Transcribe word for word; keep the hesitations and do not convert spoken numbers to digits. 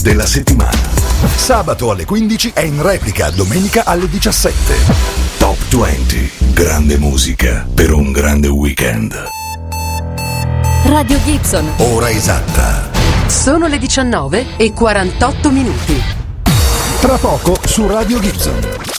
della settimana. Sabato alle quindici e in replica domenica alle diciassette. Top venti. Grande musica per un grande weekend. Radio Gibson. Ora esatta. Sono le diciannove e quarantotto minuti. Tra poco su Radio Gibson.